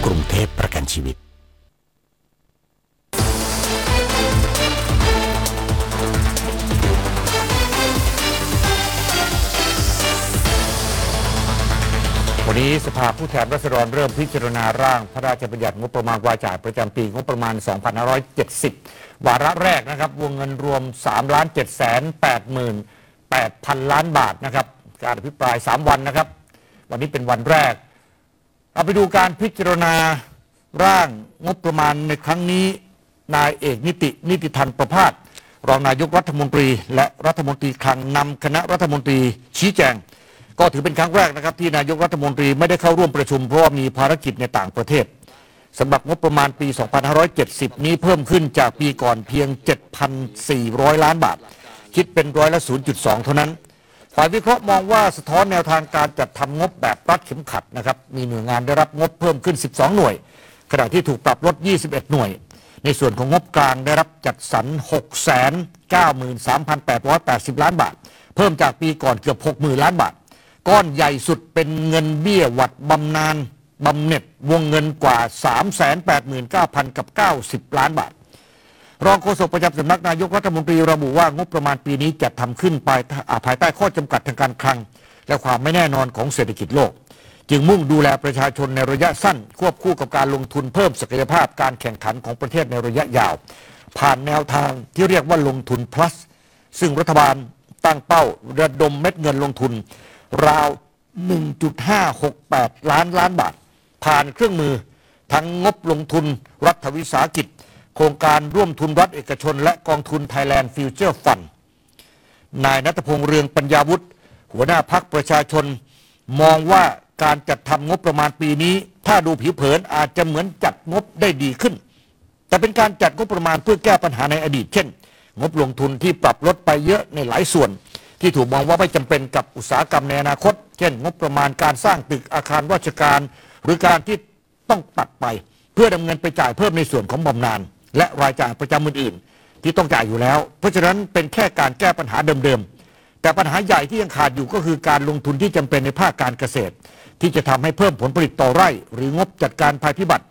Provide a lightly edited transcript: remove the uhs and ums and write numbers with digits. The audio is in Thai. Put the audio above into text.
กรุงเทพประกันชีวิตวันนี้สภาผู้แทนราษฎรเริ่มพิจารณาร่างพระราชบัญญัติงบประมาณรายจ่ายประจำปีงบประมาณ 2570 วาระแรกนะครับวงเงินรวม 3,788,000 ล้านบาทนะครับการอภิปราย 3 วันนะครับวันนี้เป็นวันแรกเอาไปดูการพิจารณาร่างงบประมาณในครั้งนี้นายเอกนิติธันประภาสรองนายกรัฐมนตรีและรัฐมนตรีคลังนำคณะรัฐมนตรีชี้แจงก็ถือเป็นครั้งแรกนะครับที่นายกรัฐมนตรีไม่ได้เข้าร่วมประชุมเพราะว่ามีภารกิจในต่างประเทศสำหรับงบประมาณปี 2570 นี้เพิ่มขึ้นจากปีก่อนเพียง 7,400 ล้านบาทคิดเป็นร้อยละ 0.2 เท่านั้นฝ่ายวิเคราะห์มองว่าสะท้อนแนวทางการจัดทำงบแบบรัดเข็มขัดนะครับมีหน่วยงานได้รับงบเพิ่มขึ้น 12 หน่วยขณะที่ถูกปรับลด 21 หน่วยในส่วนของงบกลางได้รับจัดสรร 693,880 ล้านบาทเพิ่มจากปีก่อนเกือบ 60,000 ล้านบาทก้อนใหญ่สุดเป็นเงินเบี้ยหวัดบำนาญบำเหน็จวงเงินกว่า 389,000 กับ 90 ล้านบาทรองโฆษกประจำสำนักนายกรัฐมนตรีระบุว่างบประมาณปีนี้จัดทำขึ้นภายใต้ข้อจำกัดทางการคลังและความไม่แน่นอนของเศรษฐกิจโลกจึงมุ่งดูแลประชาชนในระยะสั้นควบคู่กับการลงทุนเพิ่มศักยภาพการแข่งขันของประเทศในระยะยาวผ่านแนวทางที่เรียกว่าลงทุน plus ซึ่งรัฐบาลตั้งเป้าระดมเม็ดเงินลงทุนราว 1.568 ล้านบาทผ่านเครื่องมือทั้งงบลงทุนรัฐวิสาหกิจโครงการร่วมทุนรัฐเอกชนและกองทุน Thailand Future Fund นายณัฐพงษ์เรืองปัญญาวุฒิหัวหน้าพรรคประชาชนมองว่าการจัดทำงบประมาณปีนี้ถ้าดูผิวเผินอาจจะเหมือนจัดงบได้ดีขึ้นแต่เป็นการจัดงบประมาณเพื่อแก้ปัญหาในอดีตเช่นงบลงทุนที่ปรับลดไปเยอะในหลายส่วนที่ถูกมองว่าไม่จำเป็นกับอุตสาหกรรมในอนาคตเช่นงบประมาณการสร้างตึกอาคารราชการหรือการที่ต้องตัดไปเพื่อดำเนินไปจ่ายเพิ่มในส่วนของบำนาญและรายจ่ายประจำอื่นๆที่ต้องจ่ายอยู่แล้วเพราะฉะนั้นเป็นแค่การแก้ปัญหาเดิมๆแต่ปัญหาใหญ่ที่ยังขาดอยู่ก็คือการลงทุนที่จำเป็นในภาคการเกษตรที่จะทำให้เพิ่มผลผลิตต่อไร่หรืองบจัดการภัยพิบัติ